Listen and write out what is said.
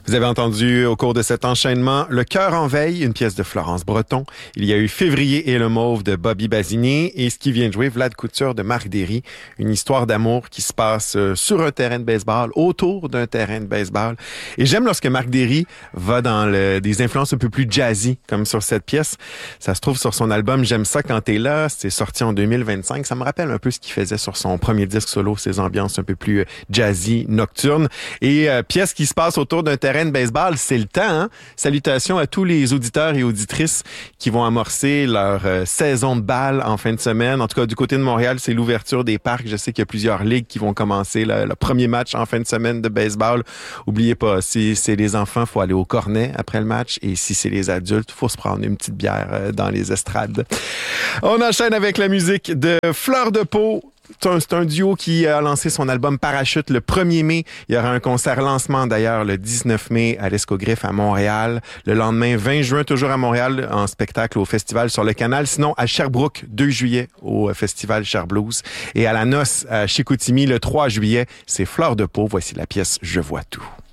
Vous avez entendu au cours de cet enchaînement Le cœur en veille, une pièce de Florence Breton. Il y a eu Février et le mauve de Bobby Basinier et ce qui vient de jouer Vlad Couture de Marc Derry. Une histoire d'amour qui se passe sur un terrain de baseball, autour d'un terrain de baseball. Et j'aime lorsque Marc Derry va dans des influences un peu plus jazzy, comme sur cette pièce. Ça se trouve sur son album J'aime ça quand t'es là. C'est sorti en 2025. Ça me rappelle un peu ce qu'il faisait sur son premier disque solo, ses ambiances un peu plus jazzy, nocturnes. Et pièce qui se passe autour d'un terrain de baseball, c'est le temps. Hein? Salutations à tous les auditeurs et auditrices qui vont amorcer leur saison de balle en fin de semaine. En tout cas, du côté de Montréal, c'est l'ouverture des parcs. Je sais qu'il y a plusieurs ligues qui vont commencer le premier match en fin de semaine de baseball. Oubliez pas, si c'est les enfants, faut aller au cornet après le match. Et si c'est les adultes, faut se prendre une petite bière dans les estrades. On enchaîne avec la musique de Fleur de Peau. C'est un duo qui a lancé son album Parachute le 1er mai. Il y aura un concert lancement d'ailleurs le 19 mai à l'Escogriffe à Montréal. Le lendemain, 20 juin, toujours à Montréal, en spectacle au Festival sur le Canal. Sinon, à Sherbrooke, 2 juillet, au Festival Cherblues. Et à la Noce, à Chicoutimi, le 3 juillet, c'est Fleur de Peau. Voici la pièce Je vois tout.